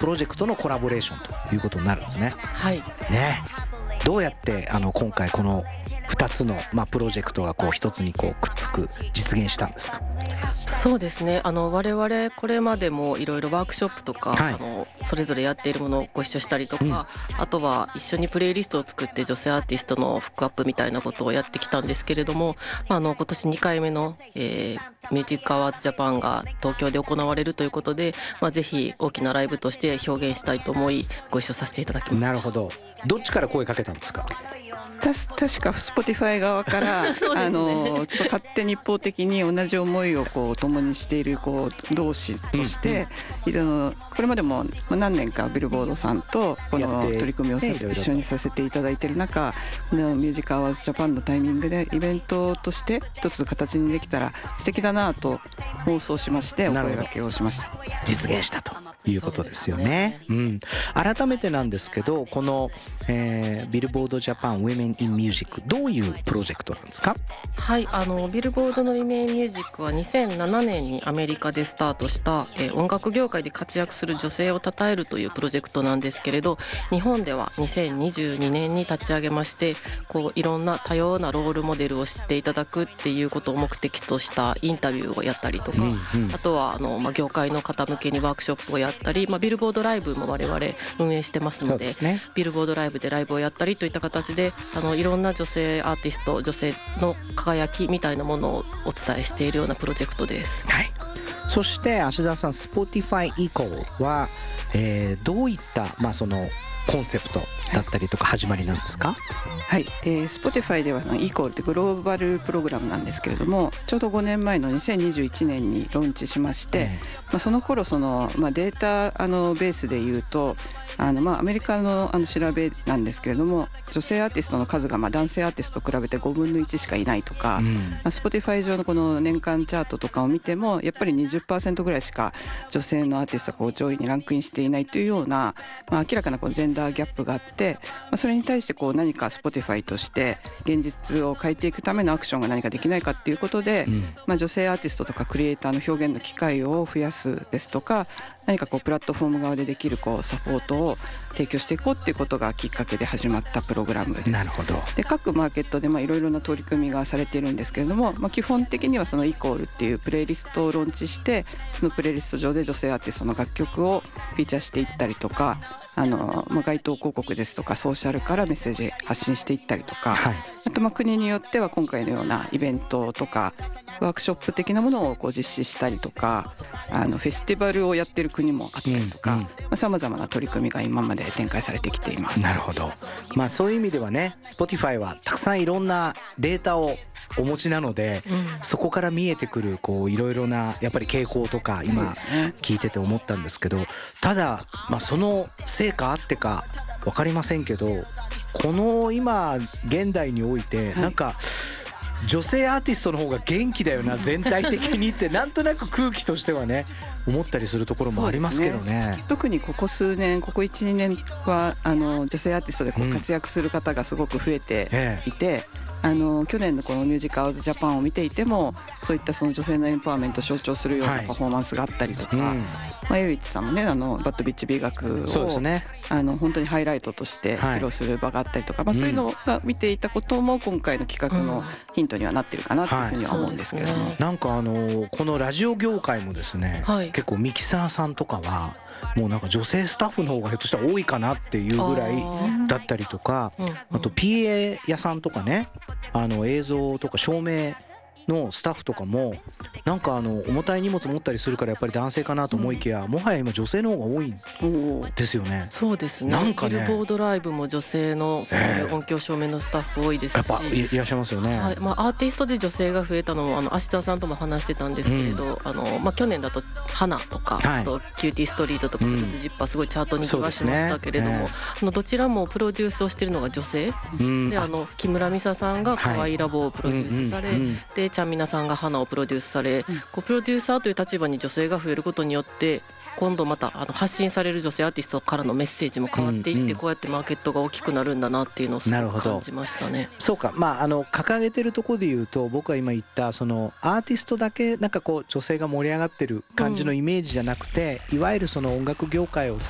プロジェクトのコラボレーションということになるんですね。 はいね、どうやって今回この2つの、プロジェクトがこう一つにこうくっつく実現したんですか？ そうですね、我々これまでもいろいろワークショップとか、 はいそれぞれやっているものをご一緒したりとか、あとは一緒にプレイリストを作って女性アーティストのフックアップみたいなことをやってきたんですけれども、今年2回目の、ミュージックアワーズジャパンが東京で行われるということで、ぜひ大きなライブとして表現したいと思いご一緒させていただきました。 なるほど。どっちから声かけたんですか？ 確か Spotify 側からそうですねちょっと勝手に一方的に同じ思いをこう共にしているこう同士として、これまでも何年かビルボードさんとこの取り組みを一緒にさせていただいている中、ミュージックアワーズジャパンのタイミングでイベントとして一つ形にできたら素敵だなと放送しましてお声掛けをしました。 実現したということですよね。改めてなんですけど、この、ビルボードジャパン Women in Music どういうプロジェクトなんですか？ はい、ビルボードの Women in Music は2007年にアメリカでスタートした、音楽業界で活躍する女性を称えるというプロジェクトなんですけれど、日本では2022年に立ち上げまして、こういろんな多様なロールモデルを知っていただくっていうことを目的としたインタビューをやったりとか、あとは業界の方向けにワークショップをやったり、ビルボードライブも我々運営してますの で、ビルボードライブでライブをやったりといった形でいろんな女性アーティスト、女性の輝きみたいなものをお伝えしているようなプロジェクトです。 はい。そして芦澤さん Spotify Equal は、どういった、そのコンセプトだったりとか始まりなんですか？ はい、Spotify ではequalってグローバルプログラムなんですけれども、ちょうど5年前の2021年にローンチしまして、その頃データベースでいうとアメリカの調べなんですけれども、女性アーティストの数が男性アーティストと比べて5分の1しかいないとか、Spotify 上のこの年間チャートとかを見てもやっぱり 20% ぐらいしか女性のアーティストが上位にランクインしていないというような、明らかなジェンダーギャップがあって、それに対して何か Spotify として現実を変えていくためのアクションが何かできないかっていうことで、女性アーティストとかクリエイターの表現の機会を増やすですとか、何かプラットフォーム側でできるサポートを提供していこうっていうことがきっかけで始まったプログラムです。 なるほど。 で、各マーケットでいろいろな取り組みがされているんですけれども、基本的にはそのイコールっていうプレイリストをローンチして、そのプレイリスト上で女性アーティストの楽曲をフィーチャーしていったりとか、街頭広告ですとかソーシャルからメッセージ発信していったりとか、あと国によっては今回のようなイベントとかワークショップ的なものを実施したりとか、フェスティバルをやってる国もあったりとか、さまざまな取り組みが今まで展開されてきています。 なるほど。そういう意味ではね、 Spotify はたくさんいろんなデータをお持ちなので、そこから見えてくるいろいろなやっぱり傾向とか今聞いてて思ったんですけど、ただ、その成果あってか分かりませんけど、この今現代においてなんか女性アーティストの方が元気だよな全体的にってなんとなく空気としてはね思ったりするところもありますけど ね。 特にここ数年、ここ 1,2 年は女性アーティストで活躍する方がすごく増えていて、去年のこのミュージックアワーズジャパンを見ていても、そういったその女性のエンパワーメントを象徴するようなパフォーマンスがあったりとか、エイウィッチさんもねバッドビッチ美学をそうですね、 本当にハイライトとして披露する場があったりとか、そういうのが見ていたことも今回の企画のヒントにはなってるかなというふうには思うんですけれども、 なんかこのラジオ業界もですね、結構ミキサーさんとかはもうなんか女性スタッフの方がひょっとしたら多いかなっていうぐらいだったりとか、あと PA 屋さんとかね、映像とか照明のスタッフとかもなんか重たい荷物持ったりするからやっぱり男性かなと思いきや、もはや今女性の方が多いですよね。 そうですね。 なんかね、 ビルボードライブも女性のそういう音響照明のスタッフ多いですし、 やっぱいらっしゃいますよね。 アーティストで女性が増えたのも芦田さんとも話してたんですけれど、去年だと花とか、あとキューティーストリートとかフルーツジッパーすごいチャートに来はしましたけれども、どちらもプロデュースをしているのが女性で、木村美沙さんが可愛いラボをプロデュースされ、でちゃんみなさんが花をプロデュースされ、プロデューサーという立場に女性が増えることによって今度また発信される女性アーティストからのメッセージも変わっていって、こうやってマーケットが大きくなるんだなっていうのをすごく感じましたね。 そうか、掲げてるところで言うと、僕が今言ったそのアーティストだけなんか女性が盛り上がってる感じのイメージじゃなくて、いわゆるその音楽業界を支